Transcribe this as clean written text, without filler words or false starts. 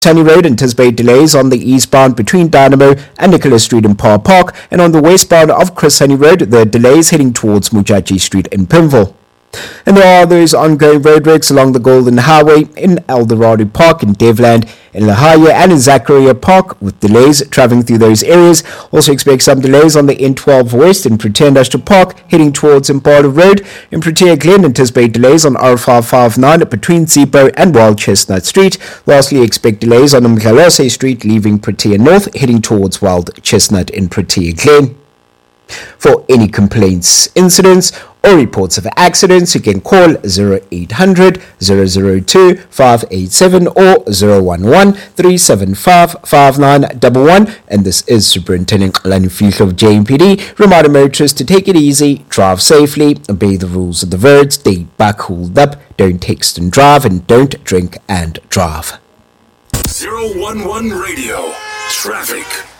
Sunny Road, anticipate delays on the eastbound between Dynamo and Nicholas Street in Parr Park, and on the westbound of Chris Sunny Road, the delays heading towards Mujaji Street in Pimville. And there are those ongoing roadworks along the Golden Highway in Eldorado Park in Devland, in Lahaya and in Zachariah Park, with delays travelling through those areas. Also expect some delays on the N12 West in Protea Industrial Park, heading towards Impala Road. In Protea Glen, anticipate delays on R559 between Zipo and Wild Chestnut Street. Lastly, expect delays on Mkhalose Street, leaving Protea North, heading towards Wild Chestnut in Protea Glen. For any complaints, incidents, or reports of accidents, you can call 0800 002 587 or 011 375 5911. And this is Superintendent Xolani Fihlo of JMPD. Reminder motorists to take it easy, drive safely, obey the rules of the road, stay back, hold up, don't text and drive, and don't drink and drive. 011 Radio Traffic.